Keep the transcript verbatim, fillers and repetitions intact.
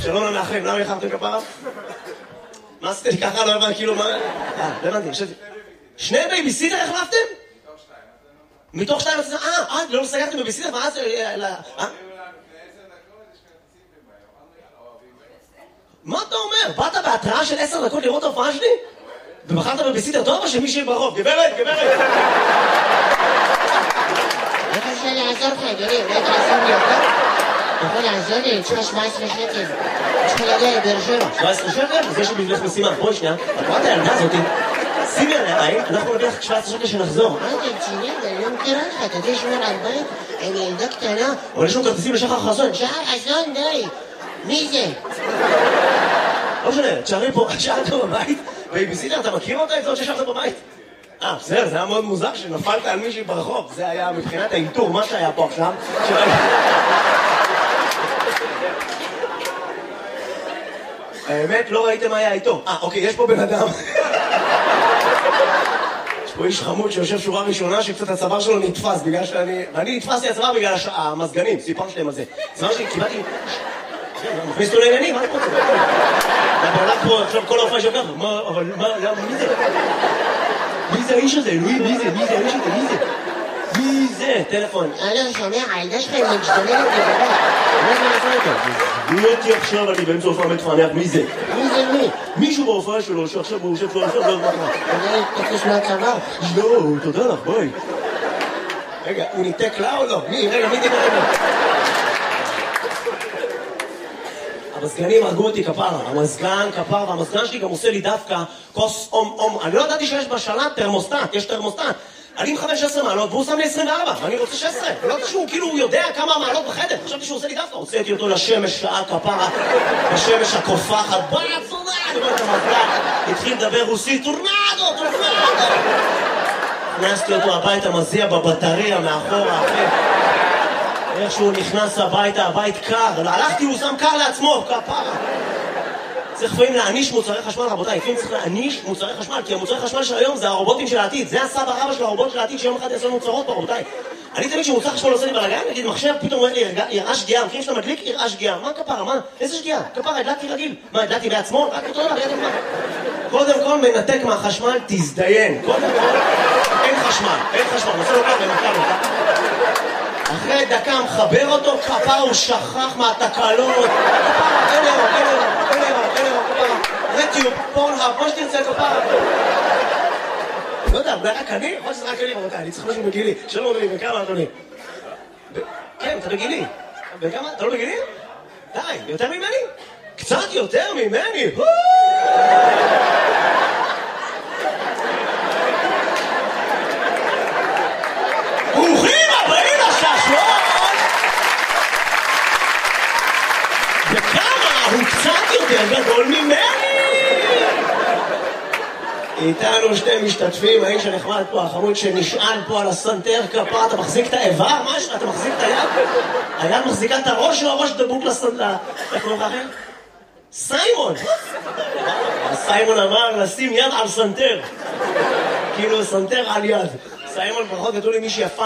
שלום למאחרים, למה יחרתם כפרה? מה עשיתם לי ככה? לא הבנתי, כאילו מה... אה, לא הבנתי, חשבתי. שני בייביסיטר החלפתם? מתוך שתיים. מתוך שתיים, אה, אה, לא סגרתם בייביסיטר, ואז... אה? מה אתה אומר? באת בהתראה של עשר דקות לראות ההופעה שלי? ובחרת בבייביסיטר טוב או שמישהי ברוב? גברת, גברת! איך אפשר לעזור לך, אדוני? אולי תעזור לי אותה? אתה יכול לעזור לי? יש לך שבע עשרה שקל. יש לך להגיע לבאר שבע. שבע עשרה שקל? אז יש לי בשבילך משימה. בואי שנייה. את רואה את הילדה הזאתי? שימי עליה עין, אנחנו נביא לך שבע עשרה שקל שנחזור. מה אתה רציני? אני לא מכירה לך. אתה יודע שמור על בית? עם ילדה קטנה. אבל יש לנו כרטיסים לשחר חסון. שחר חסון, די. מי זה? לא משנה, תשארי פה, תשארת בבית. בייביסיטר, אתה מכיר אותה? את זאת ששארת בבית? אה, בסדר, זה היה מאוד מוזר שנפלת על מישהי ברחוב. זה היה מבחינת האיתור, מה שהיה פה עכשיו. האמת, לא ראיתם מה היה איתו. אה, אוקיי, יש פה בן אדם. יש פה איש חמוד שיושב שורה ראשונה שקצת הצוואר שלו נתפס בגלל שאני... ואני נתפסתי הצוואר בגלל המזגנים, סיפרתי להם על זה. הצוואר שלי קיבלתי... מכניס אותו לעניינים, מה אני רוצה? אתה הולך פה עכשיו כל ההופעה שלך, מה, אבל מה, למה, מי זה? מי זה האיש הזה? אלוהים, מי זה? מי זה האיש הזה? מי זה? מי זה? טלפון. אלו, שומע, הילדה שלך היא משתוללת בגלל. מה זה נעשה איתו? מי אותי עכשיו, אני באמצע הופעה מתפענח, מי זה? מי זה מי? מישהו בהופעה שלו שעכשיו הוא יושב פה, עכשיו לא יודע מה. אתה תקוש מהצוואר. לא, תודה לך, בואי. רגע, הוא ניתק לה או לא? מי? רגע, מי דיבר רגע? המזגנים הרגו אותי כפרה, המזגן כפרה, והמזגן שלי גם עושה לי דווקא כוס אום אום. אני לא ידעתי שיש בשלט תרמוסטט, יש תרמוסטט. אני מכוון שש עשרה מעלות והוא שם לי עשרים וארבע, ואני רוצה שש עשרה. לא ידעתי שהוא כאילו יודע כמה מעלות בחדר, חשבתי שהוא עושה לי דווקא. הוצאתי אותו לשמש שעה כפרה, בשמש הקופחת, בואי צורדה, אני רואה את המזגן, התחיל לדבר רוסית, טורנדו, טורנדו. הכנסתי אותו הביתה, מזיע בבטריה מאחורה, אחרי. איך שהוא נכנס הביתה, הבית קר, הלכתי, הוא שם קר לעצמו, כפרה. צריך לפעמים להעניש מוצרי חשמל, רבותיי, לפעמים צריך להעניש מוצרי חשמל, כי המוצרי חשמל של היום זה הרובוטים של העתיד, זה הסבא רבא של הרובוט של העתיד שיום אחד יעשו מוצרות פה, רבותיי. אני תמיד שמוצר חשמל עושה לי בלגן, נגיד מחשב, פתאום אומר לי, יראה שגיאה, מכירים שאתה מדליק, יראה שגיאה. מה כפרה, מה? איזה שגיאה? כפרה, הדלקתי רגיל. מה, הדלקתי בעצמו? רק אותו דבר, ידע מה. קודם כל מנתק מהחשמל, תזדיין. קודם כל, אין חשמל, אין חשמל, נעשה לו ככה, נתקע לו. אחרי דקה מחבר אותו, כפרה, הוא שכח מהתקלות. כפרה, אין אירו, אין אירו, אין אירו, אין אירו, כפרה. רטיוב, פורנהאב, מה שתרצה, כפרה. לא יודע, זה רק אני? יכול שזה רק אני, רבותיי, אני צריך משהו בגילי. שלום אדוני, בכמה אדוני? כן, אתה בגילי. בכמה? אתה לא בגילי? די, יותר ממני? קצת יותר ממני? ברוכים הבאים לששלון! בכמה? הוא קצת יותר גדול ממני! איתנו שתי משתתפים, האיש הנחמד פה, החמוד שנשען פה על הסנטר כפה, אתה מחזיק את האיבר? מה יש לך? אתה מחזיק את היד? היד מחזיקה את הראש או הראש דבוק לסנטר? איך קוראים לך אחר? סיימון! סיימון אמר לשים יד על סנטר. כאילו סנטר על יד. סיימון, ברכות גדול עם מישהי יפה